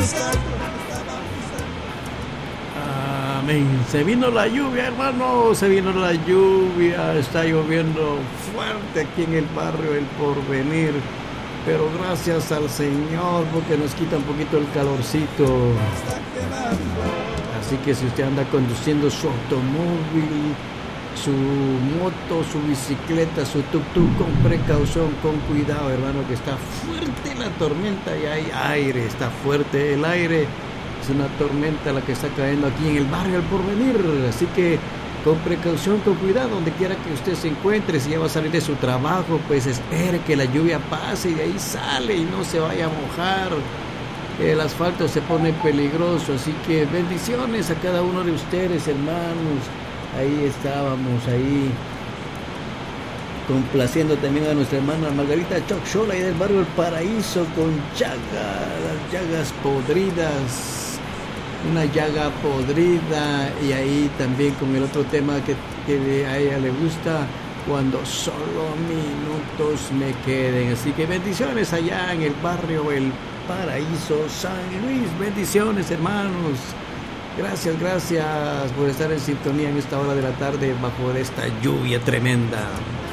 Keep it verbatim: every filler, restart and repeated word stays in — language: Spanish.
Amén. Se vino la lluvia, hermano, se vino la lluvia, está lloviendo fuerte aquí en el barrio El Porvenir, pero gracias al Señor porque nos quita un poquito el calorcito. Así que si usted anda conduciendo su automóvil, su moto, su bicicleta, su tuk-tuk, con precaución, con cuidado, hermano, que está fuerte la tormenta y hay aire, está fuerte el aire. Es una tormenta la que está cayendo aquí en el barrio El Porvenir, así que con precaución, con cuidado, donde quiera que usted se encuentre. Si ya va a salir de su trabajo, pues espere que la lluvia pase y de ahí sale y no se vaya a mojar. El asfalto se pone peligroso, así que bendiciones a cada uno de ustedes, hermanos. Ahí estábamos, ahí complaciendo también a nuestra hermana Margarita Choxola, ahí del barrio El Paraíso, con llagas, las llagas podridas. Una llaga podrida, y ahí también con el otro tema que, que a ella le gusta, cuando solo minutos me queden. Así que bendiciones allá en el barrio El Paraíso, San Luis. Bendiciones, hermanos. Gracias, gracias por estar en sintonía en esta hora de la tarde bajo esta lluvia tremenda.